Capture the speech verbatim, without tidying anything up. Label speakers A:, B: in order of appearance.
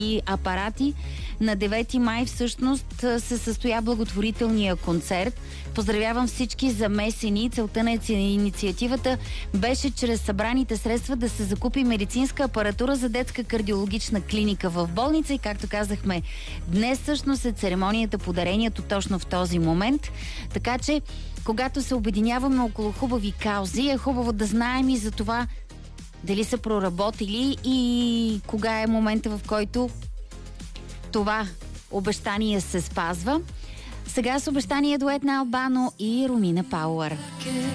A: и апарати. На девети май всъщност се състоя благотворителния концерт. Поздравявам всички замесени. Целта на инициативата беше чрез събраните средства да се закупи медицинска апаратура за детска кардиологична клиника в болница и, както казахме, днес всъщност е церемонията по дарението точно в този момент. Така че, когато се обединяваме около хубави каузи, е хубаво да знаем и за това дали са проработили и кога е момента, в който това обещание се спазва. Сега с обещание дует на Албано и Ромина Пауър.